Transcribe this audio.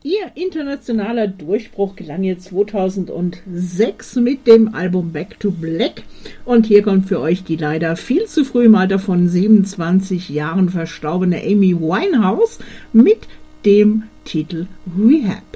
Ihr internationaler Durchbruch gelang ihr 2006 mit dem Album Back to Black. Und hier kommt für euch die leider viel zu früh im Alter von 27 Jahren verstorbene Amy Winehouse mit dem Titel Rehab.